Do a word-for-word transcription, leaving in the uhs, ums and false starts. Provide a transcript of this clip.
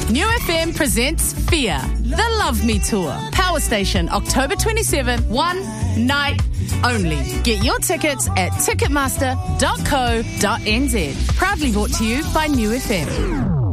New F M presents Fear, the Love Me Tour. Power Station, October twenty-seventh, one night only. Get your tickets at ticketmaster dot co dot n z. Proudly brought to you by New F M.